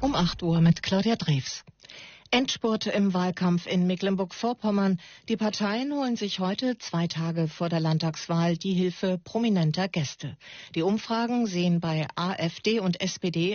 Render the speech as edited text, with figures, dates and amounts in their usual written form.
Um 8 Uhr mit Claudia Drews. Endspurt im Wahlkampf in Mecklenburg-Vorpommern. Die Parteien holen sich heute 2 Tage vor der Landtagswahl die Hilfe prominenter Gäste. Die Umfragen sehen bei AfD und SPD